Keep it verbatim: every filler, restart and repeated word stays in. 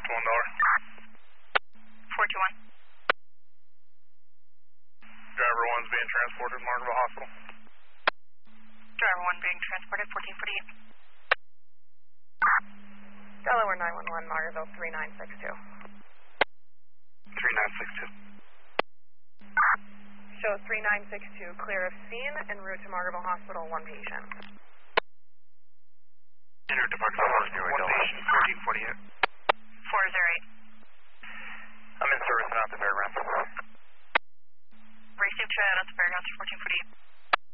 one dollar. four two one. Driver one's being transported to Margaret Hospital. Driver one being transported, fourteen forty-eight. Delaware nine one one, Margaretville three nine six two. three nine six two. Show three nine six two, clear of scene, en route to Margaretville Hospital, one patient. En route to Margaretville Hospital, one patient, fourteen forty-eight.